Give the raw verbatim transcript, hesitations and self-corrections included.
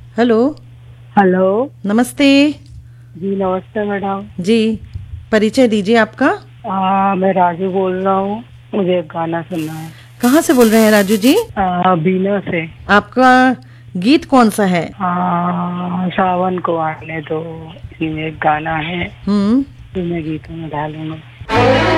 Hello. Hello. नमस्ते। जी नमस्ते madam. जी, परिचय दीजिए आपका। आ, मैं राजू बोल रहा हूँ, मुझे एक गाना सुनना है। कहाँ से बोल रहे हैं राजू जी? आ, बीना से। आपका गीत कौन सा है? आ, सावन को आने दो, ये एक गाना है हम्म। जो मैं गीतों में डालूंगा।